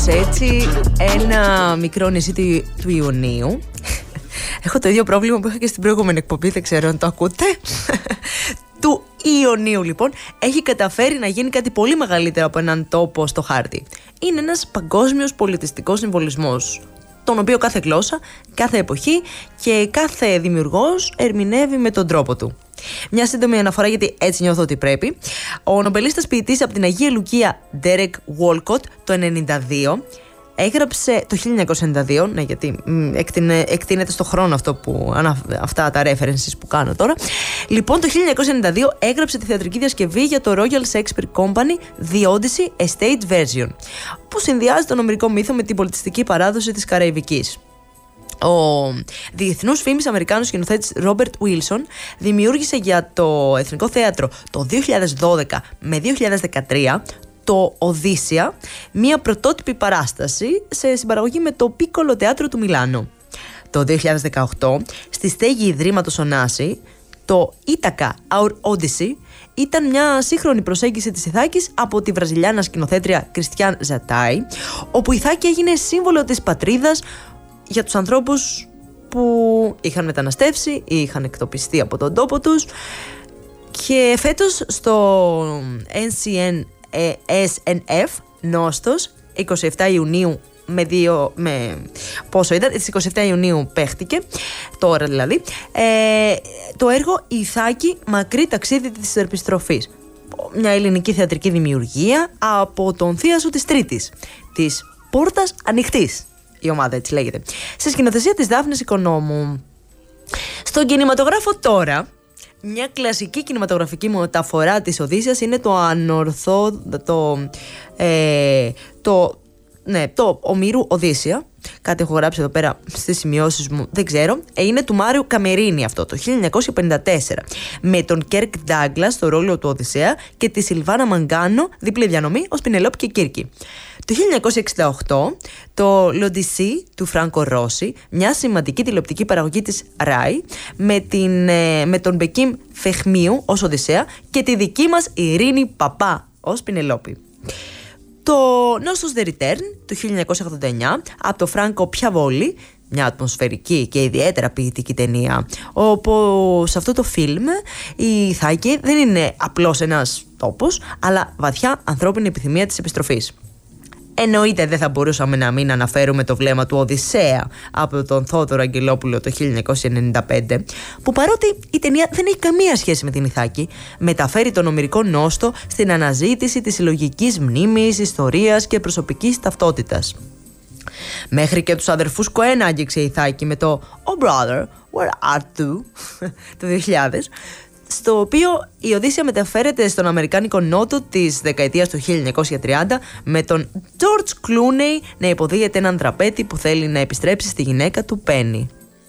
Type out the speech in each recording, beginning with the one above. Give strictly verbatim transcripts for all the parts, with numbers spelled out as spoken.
Έζησε έτσι ένα μικρό νησί του, του Ιωνίου. Έχω το ίδιο πρόβλημα που είχα και στην προηγούμενη εκπομπή, δεν ξέρω αν το ακούτε. Του Ιωνίου λοιπόν έχει καταφέρει να γίνει κάτι πολύ μεγαλύτερο από έναν τόπο στο χάρτη. Είναι ένας παγκόσμιος πολιτιστικός συμβολισμός, τον οποίο κάθε γλώσσα, κάθε εποχή και κάθε δημιουργός ερμηνεύει με τον τρόπο του. Μια σύντομη αναφορά, γιατί έτσι νιώθω ότι πρέπει. Ο νομπελίστας ποιητής από την Αγία Λουκία Derek Walcott το ενενήντα δύο έγραψε το χίλια εννιακόσια ενενήντα δύο, ναι, γιατί εκτείνε, εκτείνεται στο χρόνο αυτό που, αυτά τα references που κάνω τώρα. Λοιπόν, το χίλια εννιακόσια ενενήντα δύο έγραψε τη θεατρική διασκευή για το Royal Shakespeare Company The Odyssey, A Stage Version, που συνδυάζει τον ομηρικό μύθο με την πολιτιστική παράδοση της Καραϊβικής. Ο διεθνούς φήμης Αμερικάνος σκηνοθέτης Ρόμπερτ Βίλσον δημιούργησε για το Εθνικό Θέατρο το δύο χιλιάδες δώδεκα με δύο χιλιάδες δεκατρία το Οδύσσια, μια πρωτότυπη παράσταση σε συμπαραγωγή με το Πίκολο Θέατρο του Μιλάνο. Το δύο χιλιάδες δεκαοκτώ, στη στέγη Ιδρύματος Ωνάση, το Ithaca Our Odyssey ήταν μια σύγχρονη προσέγγιση της Ιθάκης από τη βραζιλιάνα σκηνοθέτρια Κριστιάν Ζατάι, όπου η Ιθάκη έγινε σύμβολο της πατρίδας για τους ανθρώπους που είχαν μεταναστεύσει ή είχαν εκτοπιστεί από τον τόπο τους. Και φέτος στο N C N S N F Νόστος, εικοστή εβδόμη Ιουνίου με δύο, με πόσο ήταν, στις εικοστή εβδόμη Ιουνίου παίχτηκε, τώρα δηλαδή, ε, το έργο «Η Ιθάκη, μακρύ ταξίδι της επιστροφής». Μια ελληνική θεατρική δημιουργία από τον θίασο της Τρίτης, της Πόρτας Ανοιχτής, η ομάδα έτσι λέγεται, σε σκηνοθεσία της Δάφνης Οικονόμου. Στον κινηματογράφο τώρα, μια κλασική κινηματογραφική μεταφορά της Οδύσσιας είναι το ανορθό, το, ε, το, ναι, το Ομήρου Οδύσσια. Κάτι έχω γράψει εδώ πέρα στις σημειώσεις μου, δεν ξέρω. Ε, είναι του Μάριου Καμερίνη αυτό, το χίλια εννιακόσια πενήντα τέσσερα. Με τον Κέρκ Ντάγκλας στο ρόλο του Οδυσσέα και τη Σιλβάνα Μαγκάνο, δίπλη διανομή, ως Πινελόπη και Κίρκη. Το χίλια εννιακόσια εξήντα οκτώ, το Λοντισί του Φράνκο Ρώση, μια σημαντική τηλεοπτική παραγωγή της Ράι, με, την, με τον Μπεκίμ Φεχμίου ως Οδυσσέα και τη δική μας Ειρήνη Παπά ως Πινελόπη. Το Νόστος The Return του χίλια εννιακόσια ογδόντα εννιά από το Φράνκο Πιαβόλι, μια ατμοσφαιρική και ιδιαίτερα ποιητική ταινία, όπου σε αυτό το φιλμ η Ιθάκη δεν είναι απλώς ένας τόπος, αλλά βαθιά ανθρώπινη επιθυμία της επιστροφής. Εννοείται δεν θα μπορούσαμε να μην αναφέρουμε το βλέμμα του Οδυσσέα από τον Θόδωρο Αγγελόπουλο το χίλια εννιακόσια ενενήντα πέντε, που παρότι η ταινία δεν έχει καμία σχέση με την Ιθάκη, μεταφέρει τον ομηρικό νόστο στην αναζήτηση της συλλογικής μνήμης, ιστορίας και προσωπικής ταυτότητας. Μέχρι και τους αδερφούς Κοέν άγγιξε η Ιθάκη με το «Oh brother, where art thou» το δύο χιλιάδες, στο οποίο η Οδύσσια μεταφέρεται στον αμερικάνικο νότο της δεκαετίας του χίλια εννιακόσια τριάντα με τον George Clooney να υποδίεται έναν δραπέτη που θέλει να επιστρέψει στη γυναίκα του Penny.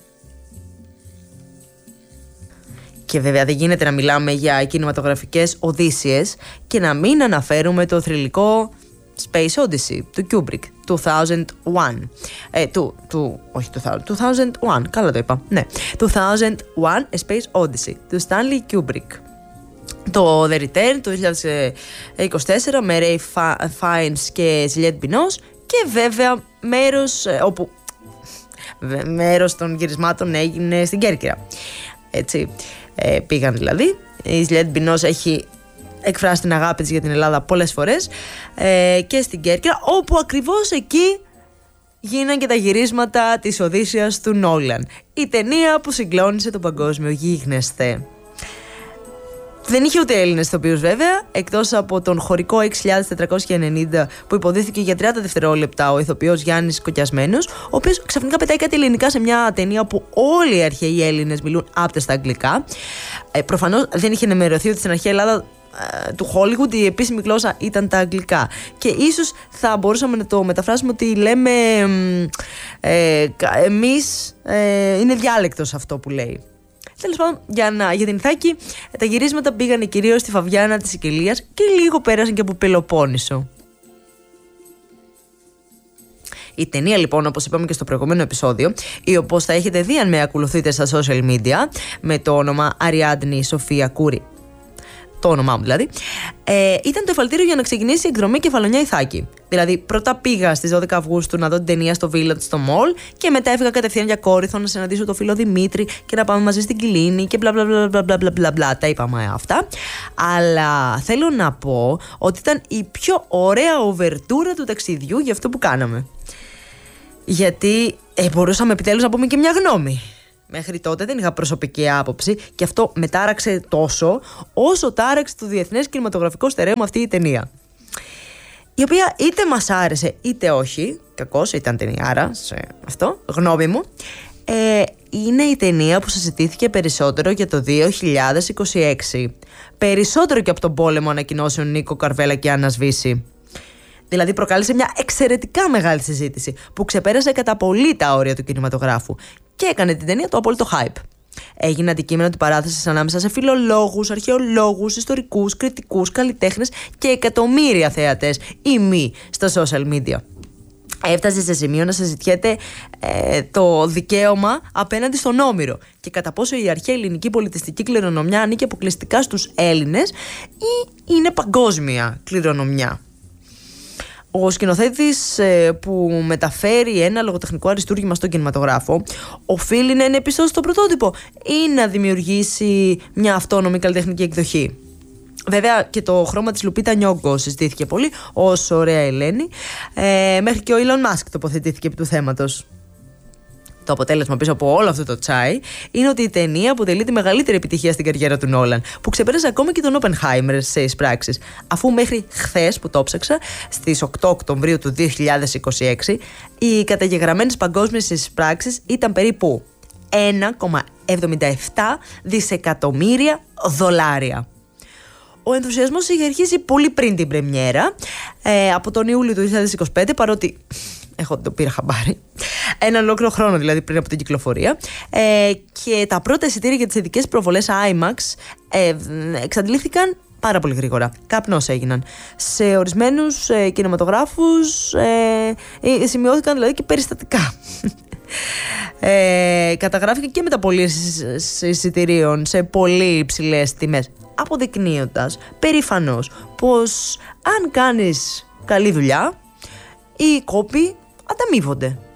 Και βέβαια δεν γίνεται να μιλάμε για κινηματογραφικές Οδύσσιες και να μην αναφέρουμε το θρυλικό Space Odyssey του Kubrick δύο χιλιάδες ένα. Ε, του, του, όχι του δύο χιλιάδες ένα, καλά το είπα. Ναι, δύο χιλιάδες ένα A Space Odyssey του Stanley Kubrick. Το The Return το δύο χιλιάδες είκοσι τέσσερα με Ray Fiennes και Juliette Binoche και βέβαια μέρος όπου μέρος των γυρισμάτων έγινε στην Κέρκυρα. Έτσι, ε, πήγαν δηλαδή. Η Juliette Binoche έχει εκφράσει την αγάπη της για την Ελλάδα πολλές φορές, ε, και στην Κέρκυρα, όπου ακριβώς εκεί γίνανε και τα γυρίσματα της Οδύσσιας του Νόλαν, η ταινία που συγκλώνησε τον παγκόσμιο γίγνεσθε. Δεν είχε ούτε Έλληνες ηθοποιούς βέβαια, εκτός από τον χωρικό έξι χιλιάδες τετρακόσια ενενήντα που υποδίθηκε για τριάντα δευτερόλεπτα ο ηθοποιός Γιάννης Κοκιασμένος, ο οποίος ξαφνικά πετάει κάτι ελληνικά σε μια ταινία που όλοι οι αρχαίοι Έλληνες μιλούν άπτεστα αγγλικά. Ε, προφανώς δεν είχε ενημερωθεί ότι στην αρχαία Ελλάδα του Hollywood η επίσημη γλώσσα ήταν τα αγγλικά και ίσως θα μπορούσαμε να το μεταφράσουμε ότι λέμε ε, εμείς ε, είναι διάλεκτος αυτό που λέει. Τέλος πάντων, για, να, για την Ιθάκη τα γυρίσματα πήγανε κυρίως στη Φαβιάνα της Σικελίας και λίγο πέρασαν και από Πελοπόννησο. Η ταινία λοιπόν, όπως είπαμε και στο προηγούμενο επεισόδιο, ή όπως θα έχετε δει αν με ακολουθείτε στα social media με το όνομα Αριάδνη Σοφία Κούρη, το όνομά μου δηλαδή, ε, ήταν το εφαλτήριο για να ξεκινήσει η εκδρομή Κεφαλονιά Ιθάκη. Δηλαδή, πρώτα πήγα στις δώδεκα Αυγούστου να δω την ταινία στο Village στο Mall και μετά έφυγα κατευθείαν για Κόρινθο να συναντήσω τον φίλο Δημήτρη και να πάμε μαζί στην Κιλίνη και μπλα μπλα μπλα μπλα μπλα μπλα μπλα. Τα είπαμε αυτά. Αλλά θέλω να πω ότι ήταν η πιο ωραία οβερτούρα του ταξιδιού για αυτό που κάναμε. Γιατί ε, μπορούσαμε επιτέλους να πούμε και μια γνώμη. Μέχρι τότε δεν είχα προσωπική άποψη και αυτό με τάραξε τόσο όσο τάραξε το διεθνές κινηματογραφικό στερέωμα αυτή η ταινία. Η οποία είτε μας άρεσε είτε όχι, κακώς ήταν ταινιάρα σε αυτό, γνώμη μου, ε, είναι η ταινία που συζητήθηκε περισσότερο για το δύο χιλιάδες είκοσι έξι. Περισσότερο και από τον πόλεμο ανακοινώσεων Νίκο Καρβέλα και Άννα Σβήση. Δηλαδή προκάλεσε μια εξαιρετικά μεγάλη συζήτηση που ξεπέρασε κατά πολύ τα όρια του κινηματογράφου και έκανε την ταινία το απόλυτο hype. Έγινε αντικείμενο της παράθεσης ανάμεσα σε φιλολόγους, αρχαιολόγους, ιστορικούς, κριτικούς, καλλιτέχνες και εκατομμύρια θεατές ή μη στα social media. Έφτασε σε σημείο να συζητιέται ε, το δικαίωμα απέναντι στον Όμηρο και κατά πόσο η αρχαία ελληνική πολιτιστική κληρονομιά ανήκει αποκλειστικά στους Έλληνες ή είναι παγκόσμια κληρονομιά. Ο σκηνοθέτης ε, που μεταφέρει ένα λογοτεχνικό αριστούργημα στον κινηματογράφο οφείλει να είναι πιστός στο πρωτότυπο ή να δημιουργήσει μια αυτόνομη καλλιτεχνική εκδοχή. Βέβαια και το χρώμα της Λουπίτα Νιόγκο συζητήθηκε πολύ, όσο ωραία Ελένη, ε, μέχρι και ο Elon Musk τοποθετήθηκε επί του θέματος. Το αποτέλεσμα πίσω από όλο αυτό το τσάι είναι ότι η ταινία αποτελεί τη μεγαλύτερη επιτυχία στην καριέρα του Νόλαν, που ξεπέρασε ακόμα και τον Oppenheimer σε εισπράξεις, αφού μέχρι χθες που το ψάξα, στις οκτώ Οκτωβρίου του δύο χιλιάδες είκοσι έξι, οι καταγεγραμμένες παγκόσμιες εισπράξεις ήταν περίπου ένα κόμμα εβδομήντα επτά δισεκατομμύρια δολάρια. Ο ενθουσιασμός είχε αρχίσει πολύ πριν την πρεμιέρα, ε, από τον Ιούλιο του δύο χιλιάδες είκοσι πέντε, παρότι εγώ το πήρα χαμπάρι, ένα ολόκληρο χρόνο δηλαδή πριν από την κυκλοφορία, ε, και τα πρώτα εισιτήρια για τις ειδικές προβολές άιμαξ ε, εξαντλήθηκαν πάρα πολύ γρήγορα. Καπνός έγιναν. Σε ορισμένους ε, κινηματογράφους ε, ε, σημειώθηκαν δηλαδή και περιστατικά. Ε, καταγράφηκε και μεταπωλήσεις εισιτηρίων σε πολύ υψηλές τιμές, αποδεικνύοντας περήφανος πως αν κάνεις καλή δουλειά οι κόποι ανταμείβονται.